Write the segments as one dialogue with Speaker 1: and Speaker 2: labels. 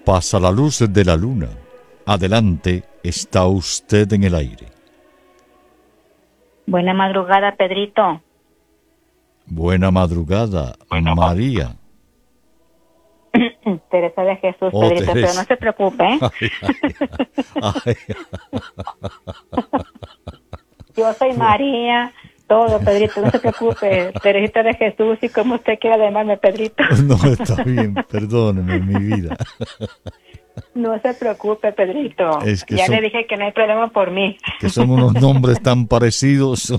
Speaker 1: pasa la luz de la luna. Adelante, está usted en el aire.
Speaker 2: Buena madrugada, Pedrito.
Speaker 1: Buena madrugada, María.
Speaker 2: Teresa de Jesús,
Speaker 1: Oh,
Speaker 2: Pedrito,
Speaker 1: Teresa.
Speaker 2: pero no se preocupe, ¿eh?
Speaker 1: Ay.
Speaker 2: Yo soy María, todo, Pedrito, no se preocupe. Teresita de Jesús, y como usted quiera llamarme, Pedrito.
Speaker 1: No, está bien, perdóneme, mi vida.
Speaker 2: No se preocupe, Pedrito.
Speaker 1: Es que
Speaker 2: ya
Speaker 1: son-
Speaker 2: le dije que no hay problema por mí.
Speaker 1: Que son unos nombres tan parecidos.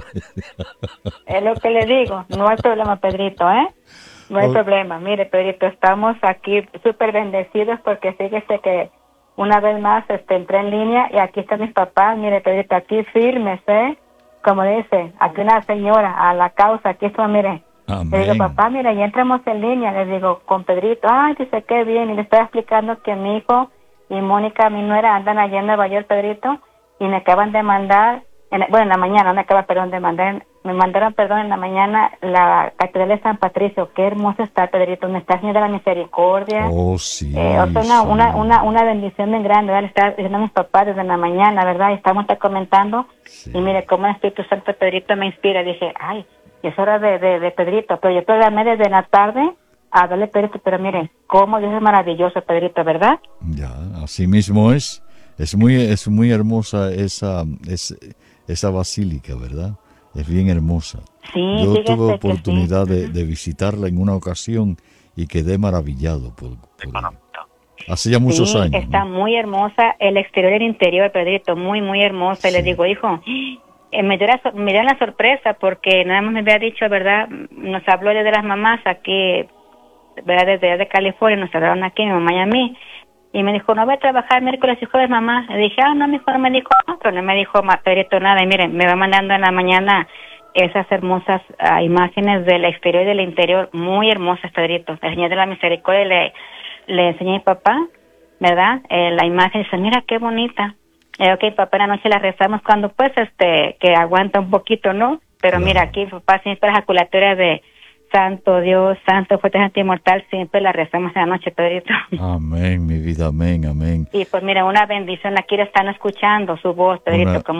Speaker 2: Es lo que le digo, no hay problema, Pedrito, ¿eh? No hay
Speaker 1: Oh.
Speaker 2: problema. Mire, Pedrito, estamos aquí súper bendecidos porque fíjese que una vez más entré en línea y aquí están mis papás. Mire, Pedrito, aquí firmes, ¿eh? Como dice, aquí una señora a la causa, aquí está, mire. Le digo,
Speaker 1: Amén.
Speaker 2: papá, mira, ya entramos en línea. Le digo, con Pedrito, ay, dice, qué bien. Y le estoy explicando que mi hijo y Mónica, mi nuera, andan allá en Nueva York, Pedrito, y me acaban de mandar, en la mañana, me mandaron, en la mañana la Catedral de San Patricio. Qué hermoso está, Pedrito, me está Señor de la Misericordia.
Speaker 1: Oh, sí.
Speaker 2: O sea,
Speaker 1: sí.
Speaker 2: una bendición bien grande, ¿verdad? Le está diciendo a mis papás desde la mañana, ¿verdad? Y estamos comentando,
Speaker 1: Sí.
Speaker 2: y mire, cómo el Espíritu Santo, Pedrito, me inspira. Dije, ay, es hora de Pedrito, pero yo programé desde la tarde a darle Pedrito, pero mire, cómo Dios es maravilloso, Pedrito, ¿verdad?
Speaker 1: Ya, así mismo es. Es muy hermosa esa basílica, ¿verdad? Es bien hermosa.
Speaker 2: Sí,
Speaker 1: Yo
Speaker 2: fíjese
Speaker 1: tuve
Speaker 2: que
Speaker 1: oportunidad de visitarla en una ocasión y quedé maravillado por hace ya muchos
Speaker 2: sí,
Speaker 1: años.
Speaker 2: está
Speaker 1: ¿no?
Speaker 2: muy hermosa, el exterior y el interior, Pedrito, muy, muy hermosa. Y le
Speaker 1: Sí.
Speaker 2: digo, hijo, me dio la sorpresa porque nada más me había dicho, ¿verdad? Nos habló de las mamás aquí, ¿verdad? Desde de California, nos hablaron aquí, mi mamá y a mí. Y me dijo, no voy a trabajar miércoles y jueves, mamá. Le dije, no, mi hijo no me dijo, pero no me dijo Pedrito nada. Y miren, me va mandando en la mañana esas hermosas imágenes del exterior y del interior, muy hermosas, Pedrito. El Señor de la Misericordia le enseñé a mi papá, ¿verdad? La imagen, dice, mira qué bonita. Ok, papá, en la noche la rezamos cuando pues que aguanta un poquito, ¿no? Pero
Speaker 1: Claro.
Speaker 2: mira, aquí papá siempre la ejaculatoria de Santo Dios, Santo, fuerte, santo, inmortal, siempre la rezamos en la noche, Pedrito.
Speaker 1: Amén, mi vida, amén, amén.
Speaker 2: Y pues mira, una bendición, aquí la están escuchando, su voz, Pedrito,
Speaker 1: Una-
Speaker 2: como